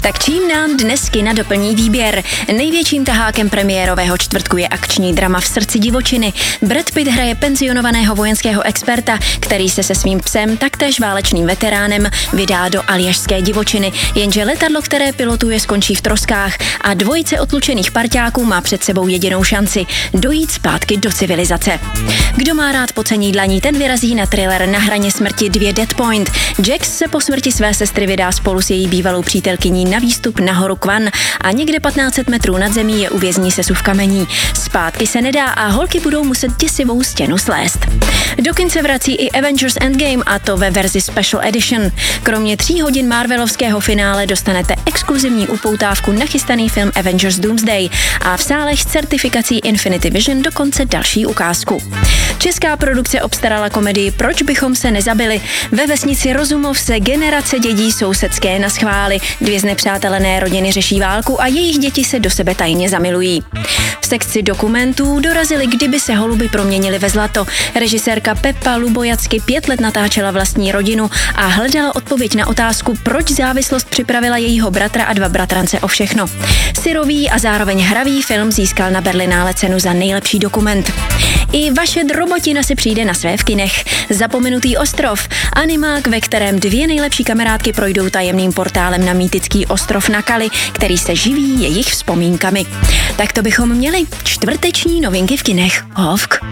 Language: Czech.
Tak čím nám dnes kina doplní výběr? Největším tahákem premiérového čtvrtku je akční drama V srdci divočiny. Brad Pitt hraje penzionovaného vojenského experta, který se svým psem, taktéž válečným veteránem, vydá do aljašské divočiny, jenže letadlo, které pilotuje, skončí v troskách a dvojice otlučených parťáků má před sebou jedinou šanci – dojít zpátky do civilizace. Kdo má rád pocení dlaní, ten vyrazí na thriller Na hraně smrti 2 Dead Point. Jax se po smrti své sestry vydá spolu s její bývalou přítelkyní na výstup na horu Kwan a někde 1500 metrů nad zemí je uvězní sesuv kamení. Zpátky se nedá a holky budou muset děsivou stěnu slést. Do kin se vrací i Avengers Endgame, a to ve verzi Special Edition. Kromě 3 hodin marvelovského finále dostanete exkluzivní upoutávku na chystaný film Avengers Doomsday a v sálech s certifikací Infinity Vision dokonce další ukázku. Česká produkce obstarala komedii Proč bychom se nezabili. Ve vesnici Rozumov se generace dědí sousedské na schvály. 2 znepřátelené rodiny řeší válku a jejich děti se do sebe tajně zamilují. V sekci dokumentů dorazili Kdyby se holuby proměnily ve zlato. Režisérka Pepa Lubojacky 5 let natáčela vlastní rodinu a hledala odpověď na otázku, proč závislost připravila jejího bratra a 2 bratrance o všechno. Syrový a zároveň hravý film získal na Berlinále cenu za nejlepší dokument. I Vaše drobotina si přijde na své v kinech. Zapomenutý ostrov, animák, ve kterém 2 nejlepší kamarádky projdou tajemným portálem na mýtický ostrov na Kali, který se živí jejich vzpomínkami. Tak to bychom měli čtvrteční novinky v kinech. Hovk.